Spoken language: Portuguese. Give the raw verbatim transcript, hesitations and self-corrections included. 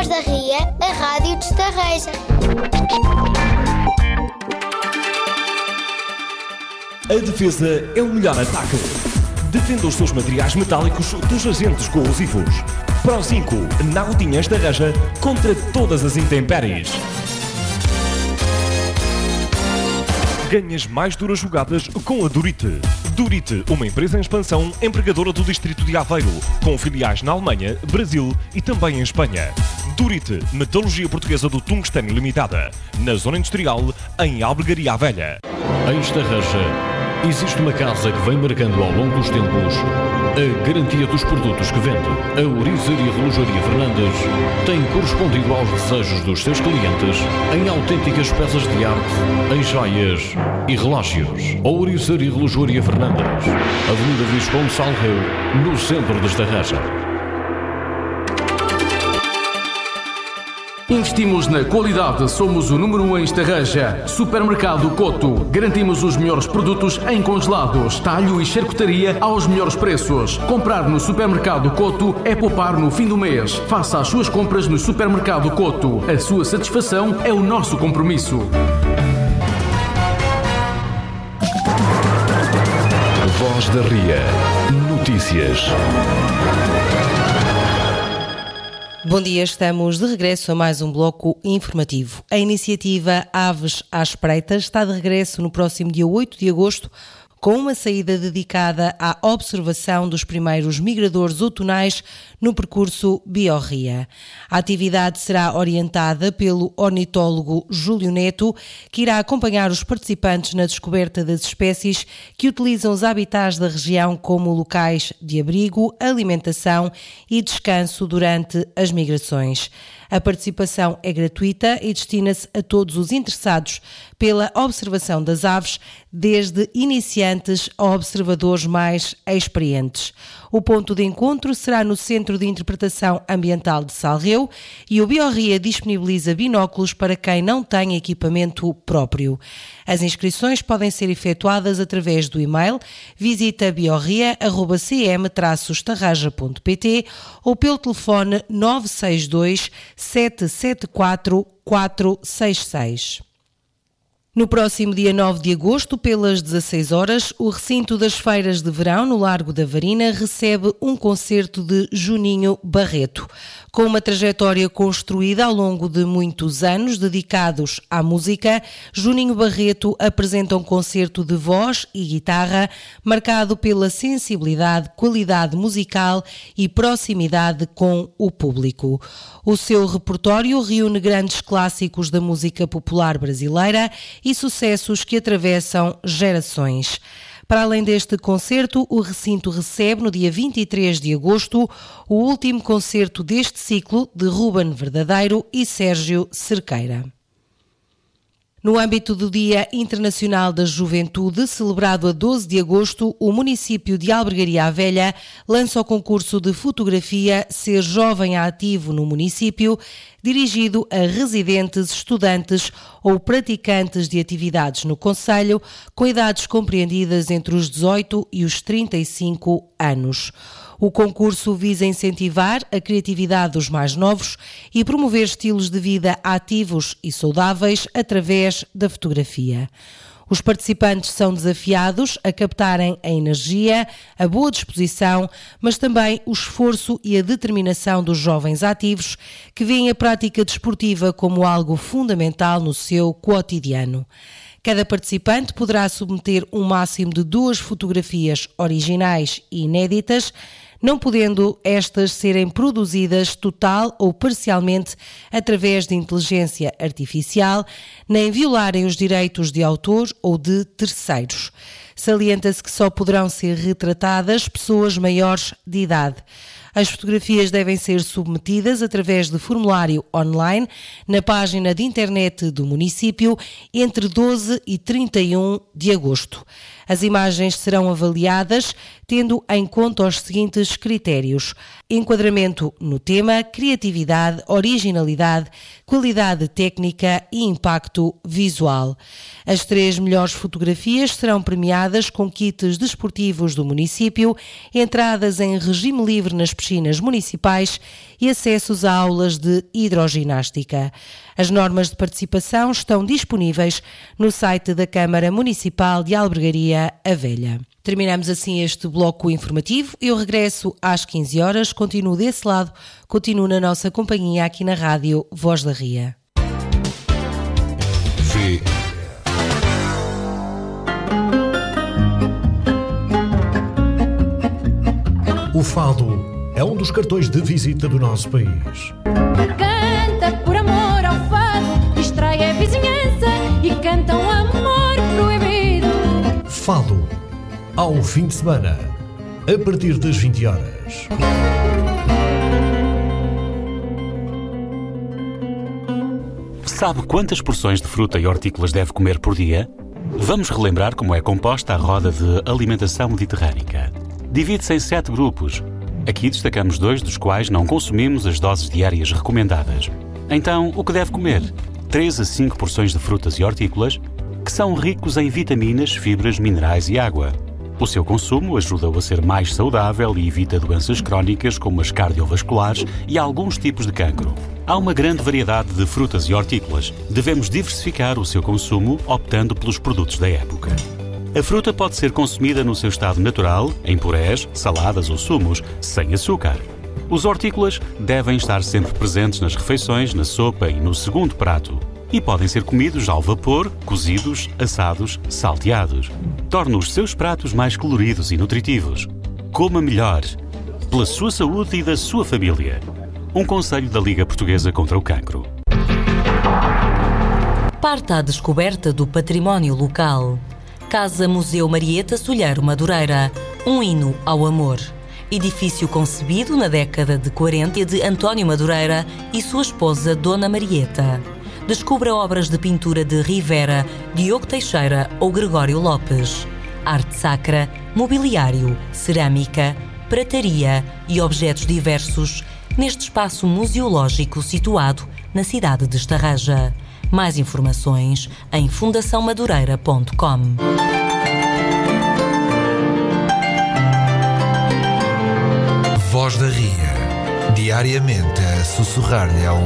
Voz da Ria, a rádio de Estarreja. A defesa é o melhor ataque. Defenda os seus materiais metálicos dos agentes corrosivos. Pro cinco, na Aldinha Estarreja, contra todas as intempéries. Ganhas mais duras jogadas com a Durite. Durite, uma empresa em expansão, empregadora do distrito de Aveiro, com filiais na Alemanha, Brasil e também em Espanha. Durite, metalurgia portuguesa do tungstênio limitada, na zona industrial, em Albergaria Velha. Em Estarreja, existe uma casa que vem marcando ao longo dos tempos a garantia dos produtos que vende. A Ouriçaria Relojoaria Fernandes tem correspondido aos desejos dos seus clientes em autênticas peças de arte, em joias e relógios. A Ouriçaria Relojoaria Fernandes, Avenida Visconde Salgueiro, no centro de Estarreja. Investimos na qualidade, somos o número um em Estarreja. Supermercado Coto. Garantimos os melhores produtos em congelados, talho e charcutaria aos melhores preços. Comprar no Supermercado Coto é poupar no fim do mês. Faça as suas compras no Supermercado Coto. A sua satisfação é o nosso compromisso. Voz da Ria. Notícias. Bom dia, estamos de regresso a mais um bloco informativo. A iniciativa Aves à Espreita está de regresso no próximo dia oito de agosto, com uma saída dedicada à observação dos primeiros migradores outonais no percurso Biorria. A atividade será orientada pelo ornitólogo Júlio Neto, que irá acompanhar os participantes na descoberta das espécies que utilizam os habitats da região como locais de abrigo, alimentação e descanso durante as migrações. A participação é gratuita e destina-se a todos os interessados pela observação das aves, desde iniciantes a observadores mais experientes. O ponto de encontro será no Centro de Interpretação Ambiental de Salgueiro e o Biorria disponibiliza binóculos para quem não tem equipamento próprio. As inscrições podem ser efetuadas através do e-mail visita biorria arroba c m traço estarreja ponto p t ou pelo telefone nove seis dois sete sete quatro quatro seis seis. No próximo dia nove de agosto, pelas dezasseis horas, o recinto das Feiras de Verão, no Largo da Varina, recebe um concerto de Juninho Barreto. Com uma trajetória construída ao longo de muitos anos dedicados à música, Juninho Barreto apresenta um concerto de voz e guitarra marcado pela sensibilidade, qualidade musical e proximidade com o público. O seu repertório reúne grandes clássicos da música popular brasileira e sucessos que atravessam gerações. Para além deste concerto, o recinto recebe no dia vinte e três de agosto o último concerto deste ciclo de Ruben Verdadeiro e Sérgio Cerqueira. No âmbito do Dia Internacional da Juventude, celebrado a doze de agosto, o município de Albergaria Velha lança o concurso de fotografia Ser Jovem Ativo no Município, dirigido a residentes, estudantes ou praticantes de atividades no concelho, com idades compreendidas entre os dezoito e os trinta e cinco anos. O concurso visa incentivar a criatividade dos mais novos e promover estilos de vida ativos e saudáveis através da fotografia. Os participantes são desafiados a captarem a energia, a boa disposição, mas também o esforço e a determinação dos jovens ativos que veem a prática desportiva como algo fundamental no seu cotidiano. Cada participante poderá submeter um máximo de duas fotografias originais e inéditas, não podendo estas serem produzidas total ou parcialmente através de inteligência artificial, nem violarem os direitos de autor ou de terceiros. Salienta-se que só poderão ser retratadas pessoas maiores de idade. As fotografias devem ser submetidas através de formulário online na página de internet do município entre doze e trinta e um de agosto. As imagens serão avaliadas tendo em conta os seguintes critérios: enquadramento no tema, criatividade, originalidade, qualidade técnica e impacto visual. As três melhores fotografias serão premiadas com kits desportivos do município, entradas em regime livre nas piscinas municipais e acessos a aulas de hidroginástica. As normas de participação estão disponíveis no site da Câmara Municipal de Albergaria A Velha. Terminamos assim este bloco informativo. Eu regresso às quinze horas, continuo desse lado, continuo na nossa companhia aqui na Rádio Voz da Ria. V. O fado é um dos cartões de visita do nosso país. Canta por amor ao fado, distrai a vizinhança e canta um amor proibido. Fado, ao fim de semana, a partir das vinte horas. Sabe quantas porções de fruta e hortícolas deve comer por dia? Vamos relembrar como é composta a roda de alimentação mediterrânica. Divide-se em sete grupos. Aqui destacamos dois dos quais não consumimos as doses diárias recomendadas. Então, o que deve comer? três a cinco porções de frutas e hortícolas, que são ricos em vitaminas, fibras, minerais e água. O seu consumo ajuda-o a ser mais saudável e evita doenças crónicas como as cardiovasculares e alguns tipos de cancro. Há uma grande variedade de frutas e hortícolas. Devemos diversificar o seu consumo optando pelos produtos da época. A fruta pode ser consumida no seu estado natural, em purés, saladas ou sumos, sem açúcar. Os hortícolas devem estar sempre presentes nas refeições, na sopa e no segundo prato. E podem ser comidos ao vapor, cozidos, assados, salteados. Torna os seus pratos mais coloridos e nutritivos. Coma melhor, pela sua saúde e da sua família. Um conselho da Liga Portuguesa contra o Cancro. Parta à descoberta do património local. Casa Museu Marieta Solheiro Madureira, um hino ao amor. Edifício concebido na década de quarenta de António Madureira e sua esposa Dona Marieta. Descubra obras de pintura de Rivera, Diogo Teixeira ou Gregório Lopes. Arte sacra, mobiliário, cerâmica, prataria e objetos diversos neste espaço museológico situado na cidade de Estarreja. Mais informações em fundação madureira ponto com. Voz da Ria, diariamente a sussurrar-lhe ao